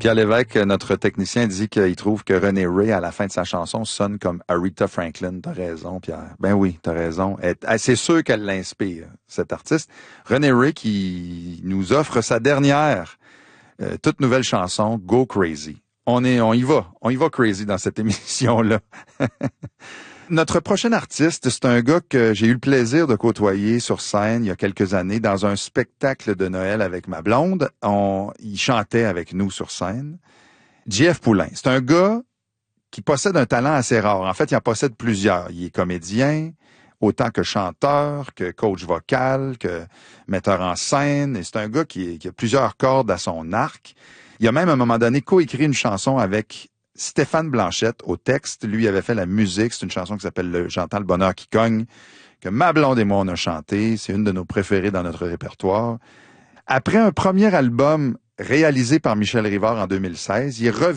Pierre Lévesque, notre technicien, dit qu'il trouve que René Ray, à la fin de sa chanson, sonne comme Aretha Franklin. T'as raison, Pierre. Ben oui, t'as raison. C'est sûr qu'elle l'inspire, cette artiste. René Ray qui nous offre sa dernière toute nouvelle chanson, Go Crazy. On y va crazy dans cette émission-là. Notre prochain artiste, c'est un gars que j'ai eu le plaisir de côtoyer sur scène il y a quelques années dans un spectacle de Noël avec ma blonde. Il chantait avec nous sur scène. JF Poulain, c'est un gars qui possède un talent assez rare. En fait, il en possède plusieurs. Il est comédien, autant que chanteur, que coach vocal, que metteur en scène. Et c'est un gars qui a plusieurs cordes à son arc. Il a même, à un moment donné, coécrit une chanson avec Stéphane Blanchette au texte. Lui avait fait la musique. C'est une chanson qui s'appelle J'entends le bonheur qui cogne, que ma blonde et moi, on a chanté. C'est une de nos préférées dans notre répertoire. Après un premier album réalisé par Michel Rivard en 2016, il revient